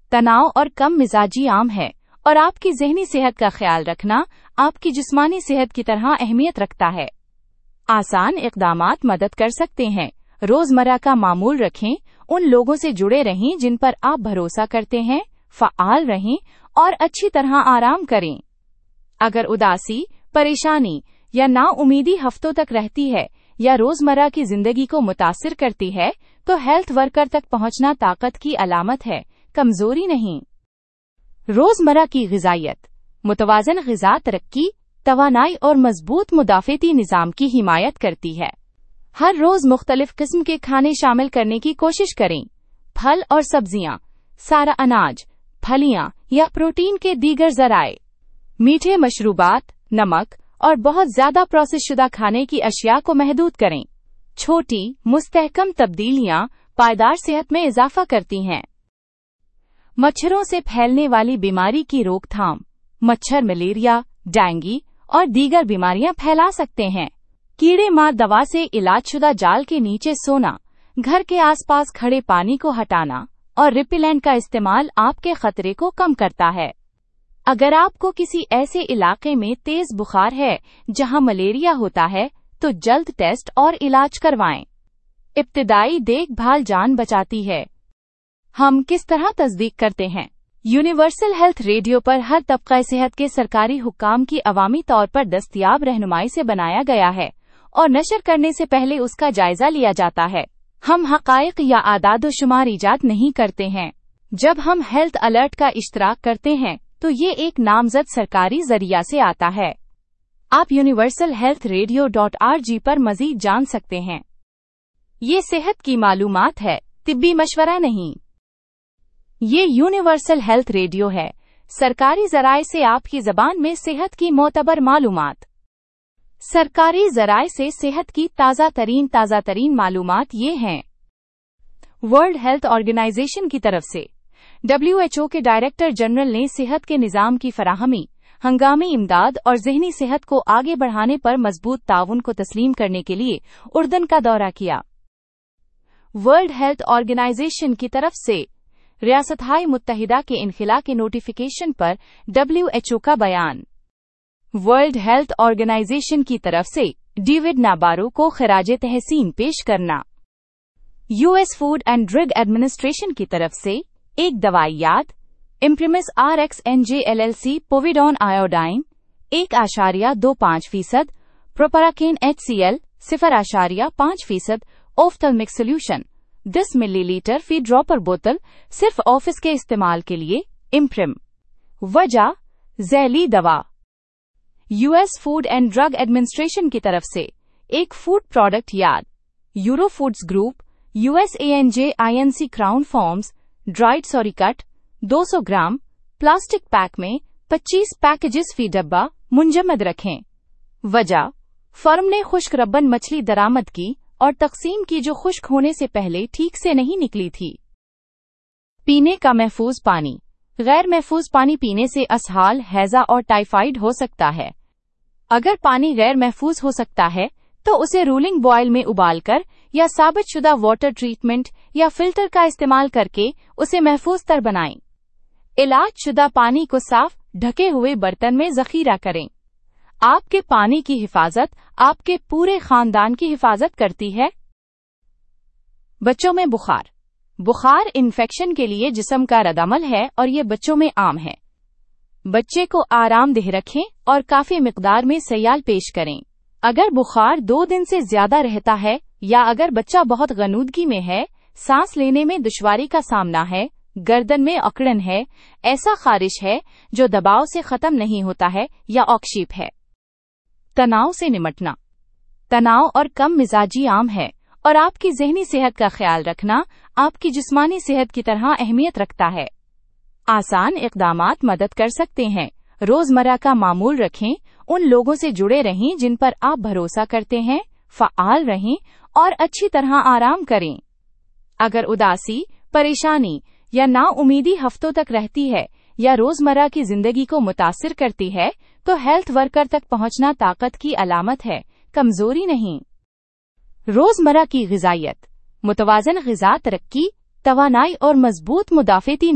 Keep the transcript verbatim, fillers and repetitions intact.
तनाव और कम मिजाजी आम है और आपकी ज़हनी सेहत का ख्याल रखना आपकी जिस्मानी सेहत की तरह अहमियत रखता है। आसान इक़दामात मदद कर सकते हैं। रोज़मर्रा का मामूल रखें, उन लोगों से जुड़े रहें जिन पर आप भरोसा करते हैं, फ़आल रहें और अच्छी तरह आराम करें। अगर उदासी, परेशानी या नाउमीदी हफ्तों तक रहती है या रोज़मर्रा की ज़िंदगी को मुतासिर करती है, तो हेल्थ वर्कर तक पहुंचना ताकत की अलामत है, कमज़ोरी नहीं। रोज़मर्रा की ग़िज़ाइयत, मुतवाज़न ग़िज़ा तरक्की, तवानाई और मज़बूत मुदाफ़ाती निज़ाम की हिमायत करती है। हर रोज़ मुख्तलिफ किस्म के खाने शामिल करने की कोशिश करें। फल और सब्जियां, सारा अनाज, फलियां या प्रोटीन के दीगर ज़राए। मीठे मशरूबात, नमक और बहुत ज़्यादा प्रोसेस शुदा खाने की अशिया को महदूद करें। छोटी, मुस्तहकम तब्दीलियां पायदार सेहत में इजाफा करती हैं। मच्छरों से फैलने वाली बीमारी की रोकथाम। मच्छर मलेरिया, डेंगू और दीगर बीमारियां फैला सकते हैं। कीड़े मार दवा से इलाजशुदा जाल के नीचे सोना, घर के आसपास खड़े पानी को हटाना और रिपेलेंट का इस्तेमाल आपके खतरे को कम करता है। अगर आपको किसी ऐसे इलाके में तेज बुखार है जहां मलेरिया होता है, तो जल्द टेस्ट और इलाज करवाएं। इब्तिदाई देखभाल जान बचाती है। हम किस तरह तस्दीक करते हैं? यूनिवर्सल हेल्थ रेडियो पर हर तबका सेहत के सरकारी हुक्काम की अवामी तौर पर दस्तयाब रहनुमाई से बनाया गया है और नशर करने से पहले उसका जायजा लिया जाता है। हम हक़ाइक़ या आदाद-ओ-शुमार इजाद नहीं करते हैं। जब हम हेल्थ अलर्ट का इश्तराक करते हैं, तो ये एक नामज़द सरकारी ज़रिया से आता है। आप universal health radio dot R G पर मज़ीद जान सकते हैं। ये सेहत की मालूमात है, तिब्बी मशवरा नहीं। ये यूनिवर्सल हेल्थ रेडियो है, सरकारी ज़राए से आपकी ज़बान में सेहत की मोतबर मालूमात। सरकारी ज़राए से सेहत की ताज़ा तरीन ताज़ा तरीन मालूमात ये हैं। वर्ल्ड हेल्थ ऑर्गेनाइजेशन की तरफ से डब्ल्यू एच ओ के डायरेक्टर जनरल ने सेहत के निज़ाम की फराहमी, हंगामी इमदाद और ज़हनी सेहत को आगे बढ़ाने पर मजबूत ताउन को तस्लीम करने के लिए उर्दन का दौरा किया। वर्ल्ड हेल्थ ऑर्गेनाइजेशन की तरफ से रियासत-हाय मुत्तहिदा के इनखिला के नोटिफिकेशन पर डब्ल्यू एच ओ का बयान। वर्ल्ड हेल्थ ऑर्गेनाइजेशन की तरफ से डेविड नाबारो को खिराज तहसीन पेश करना। US food and drug administration की तरफ से एक दवाई याद, इम्प्रिमिस are x N J L L C पोविडॉन iodine एक आशारिया दो पाँच फीसद, प्रोपराकेन एच सी एल सिफर आशारिया पाँच फीसद, ऑफ्थल्मिक सोल्यूशन दस मिलीलीटर फी ड्रॉपर बोतल सिर्फ ऑफिस के इस्तेमाल के लिए, इम्प्रिम। वजह जैली दवा। US food and drug administration की तरफ से एक फूड प्रोडक्ट याद, euro foods group US A N J I N C crown farms dried सॉरीकट दो सौ ग्राम प्लास्टिक पैक में पच्चीस पैकेजेस फी डब्बा मुंजमद रखें। वजह फर्म ने खुश्क रब्बन मछली दरामद की और तकसीम की जो खुश्क होने से पहले ठीक से नहीं निकली थी। पीने का महफूज पानी। गैर महफूज पानी पीने से असहाल, हैजा और टाइफाइड हो सकता है। अगर पानी गैर महफूज हो सकता है, तो उसे रूलिंग बॉयल में उबालकर या साबितशुदा वाटर ट्रीटमेंट या फिल्टर का इस्तेमाल करके उसे महफूज तर बनाएं। इलाजशुदा पानी को साफ, ढके हुए बर्तन में ज़ख़ीरा करें। आपके पानी की हिफाजत आपके पूरे खानदान की हिफाजत करती है। बच्चों में बुखार। बुखार इन्फेक्शन के लिए जिस्म का रद्दअमल है और ये बच्चों में आम है। बच्चे को आरामदेह रखें और काफी मिकदार में सयाल पेश करें। अगर बुखार दो दिन से ज्यादा रहता है या अगर बच्चा बहुत गनूदगी में है, सांस लेने में दुश्वारी का सामना है, गर्दन में अकड़न है, ऐसा खारिश है जो दबाव से खत्म नहीं होता है या ऑक्शीप है। तनाव से निमटना। तनाव और कम मिजाजी आम है और आपकी ज़हनी सेहत का ख्याल रखना आपकी जिस्मानी सेहत की तरह अहमियत रखता है। आसान इक़दामात मदद कर सकते हैं। रोज़मर्रा का मामूल रखें, उन लोगों से जुड़े रहें जिन पर आप भरोसा करते हैं, फ़आल रहें और अच्छी तरह आराम करें। अगर उदासी, परेशानी या नाउमीदी हफ्तों तक रहती है या रोज़मर्रा की ज़िंदगी को मुतासिर करती है, तो हेल्थ वर्कर तक पहुंचना ताकत की अलामत है, कमज़ोरी नहीं। रोज़मर्रा की ग़िज़ाइयत, मुतवाज़न ग़िज़ा तरक्की, तवानाई और मज़बूत मुदाफ़ाती